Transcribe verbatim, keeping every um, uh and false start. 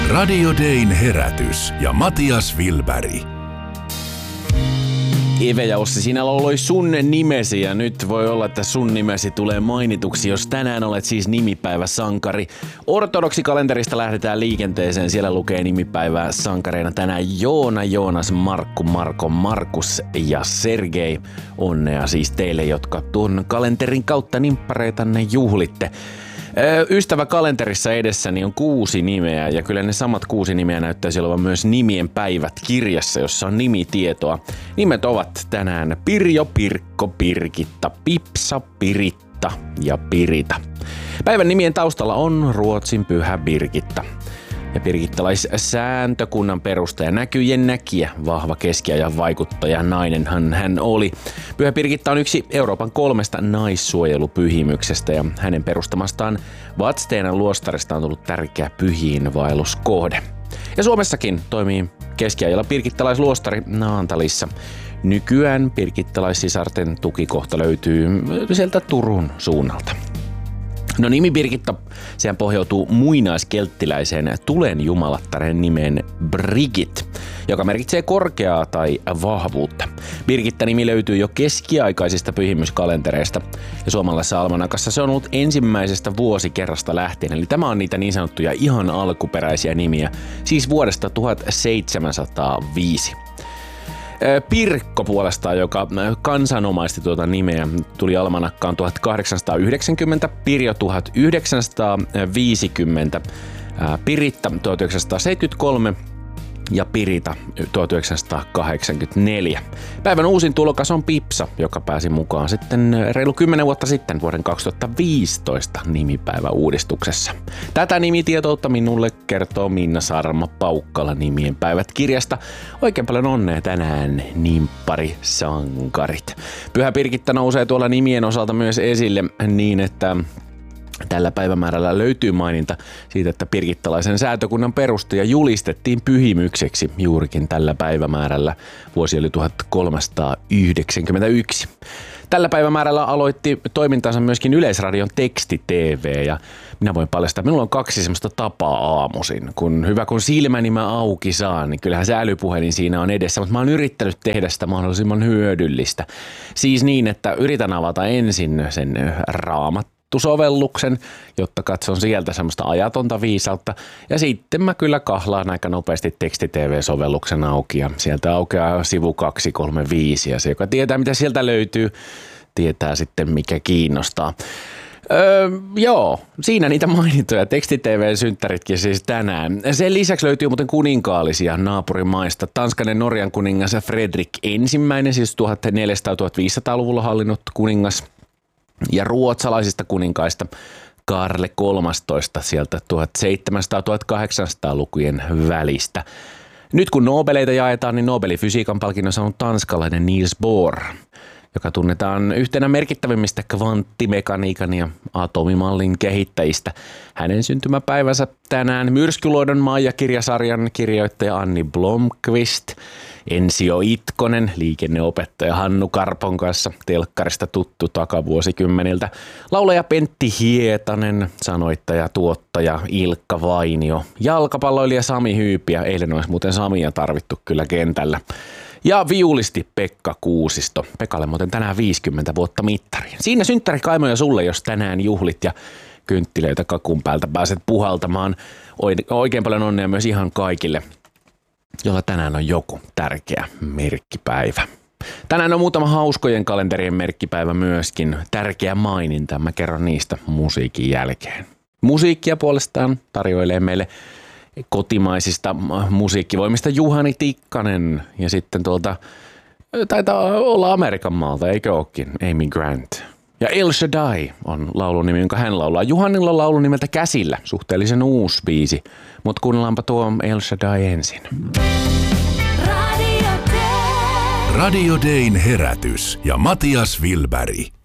Radio Dayn herätys ja Matias Wilberg. Eve ja Ossi, sinä lauloi sun nimesi ja nyt voi olla, että sun nimesi tulee mainituksi, jos tänään olet siis nimipäiväsankari. Ortodoksikalenterista lähdetään liikenteeseen, siellä lukee nimipäivää sankareina tänään Joona, Joonas, Markku, Marko, Markus ja Sergei. Onnea siis teille, jotka tuon kalenterin kautta nimppareitanne juhlitte. Ystävä kalenterissa edessäni on kuusi nimeä ja kyllä ne samat kuusi nimeä näyttäisi olevan myös nimien päivät kirjassa, jossa on nimitietoa. Nimet ovat tänään Pirjo, Pirkko, Pirkitta, Pipsa, Piritta ja Pirita. Päivän nimien taustalla on Ruotsin pyhä Birgitta. Ja birgittalaissääntökunnan perustaja, näkyjen näkijä, vahva keskiajan vaikuttaja, nainenhan hän oli. Pyhä Birgitta on yksi Euroopan kolmesta naissuojelupyhimyksestä ja hänen perustamastaan Vadstenan luostarista on tullut tärkeä pyhiinvaelluskohde. Ja Suomessakin toimii keskiajalla birgittalaisluostari Naantalissa. Nykyään birgittalaissisarten tukikohta löytyy sieltä Turun suunnalta. No nimi Birgitta, sehän pohjautuu muinaiskelttiläiseen tulen jumalattaren nimeen Brigit, joka merkitsee korkeaa tai vahvuutta. Birgitta-nimi löytyy jo keskiaikaisista pyhimyskalentereista ja suomalaisessa almanakassa se on ollut ensimmäisestä vuosikerrasta lähtien, eli tämä on niitä niin sanottuja ihan alkuperäisiä nimiä, siis vuodesta tuhatseitsemänsataaviisi. Pirkko puolestaan, joka kansanomaisti tuota nimeä, tuli almanakkaan tuhatkahdeksansataayhdeksänkymmentä, Pirjo tuhatyhdeksänsataaviisikymmentä, Piritta tuhatyhdeksänsataaseitsemänkymmentäkolme ja Pirita tuhatyhdeksänsataakahdeksankymmentäneljä. Päivän uusin tulokas on Pipsa, joka pääsi mukaan sitten reilu kymmenen vuotta sitten vuoden kaksituhattaviisitoista nimipäiväuudistuksessa. Tätä nimitietoutta minulle kertoo Minna Sarma Paukkala nimien päivät kirjasta. Oikein paljon onnea tänään, nimpparisankarit. Pyhä Birgitta nousee tuolla nimien osalta myös esille niin, että tällä päivämäärällä löytyy maininta siitä, että birgittalaisen säätökunnan perustaja julistettiin pyhimykseksi juurikin tällä päivämäärällä. Vuosi oli tuhatkolmesataayhdeksänkymmentäyksi. Tällä päivämäärällä aloitti toimintansa myöskin Yleisradion teksti-T V ja minä voin paljastaa, minulla on kaksi semmoista tapaa aamuisin. Kun hyvä kun silmäni mä auki saan, niin kyllähän se älypuhelin siinä on edessä, mutta mä oon yrittänyt tehdä sitä mahdollisimman hyödyllistä. Siis niin, että yritän avata ensin sen raamat sovelluksen, jotta katson sieltä semmoista ajatonta viisautta. Ja sitten mä kyllä kahlaan aika nopeasti teksti-T V-sovelluksen auki ja sieltä aukeaa sivu kaksi kolme viisi ja se, joka tietää mitä sieltä löytyy, tietää sitten mikä kiinnostaa. Öö, joo, siinä niitä mainittuja teksti-T V-synttäritkin siis tänään. Sen lisäksi löytyy muuten kuninkaallisia naapurimaista. Tanskan ja Norjan kuningas Fredrik ensimmäinen, siis tuhatneljäsataa-tuhatviisisataaluvulla hallinnut kuningas. Ja ruotsalaisista kuninkaista Karle kolmastoista sieltä tuhatseitsemänsataa-tuhatkahdeksansataa-lukujen välistä. Nyt kun Nobeleita jaetaan, niin Nobelin fysiikan palkinnon saanut tanskalainen Niels Bohr, joka tunnetaan yhtenä merkittävimmistä kvanttimekaniikan ja atomimallin kehittäjistä. Hänen syntymäpäivänsä tänään Myrskyluodon Maija-kirjasarjan kirjoittaja Anni Blomqvist, Ensio Itkonen, liikenneopettaja Hannu Karpon kanssa telkkarista tuttu takavuosikymmeniltä, laulaja Pentti Hietanen, sanoittaja, tuottaja Ilkka Vainio, jalkapalloilija Sami Hyypi ja eilen olisi muuten Samia tarvittu kyllä kentällä. Ja viulisti Pekka Kuusisto. Pekalle muuten tänään viisikymmentä vuotta mittariin. Siinä synttärikaimoja sulle, jos tänään juhlit ja kynttilöitä kakun päältä pääset puhaltamaan. Oikein paljon onnea myös ihan kaikille, jolla tänään on joku tärkeä merkkipäivä. Tänään on muutama hauskojen kalenterien merkkipäivä myöskin. Tärkeä maininta, mä kerron niistä musiikin jälkeen. Musiikkia puolestaan tarjoilee meille kotimaisista musiikkivoimista Juhani Tikkanen ja sitten tuolta, taitaa olla Amerikan maalta, eikö ookin, Amy Grant. Ja El Shaddai on laulunimi, jonka hän laulaa. Juhanilla on laulun nimeltä Käsillä, suhteellisen uusi biisi, mutta kuunnellaanpa tuo El Shaddai ensin. Radio Dayn herätys ja Matias Wilberg.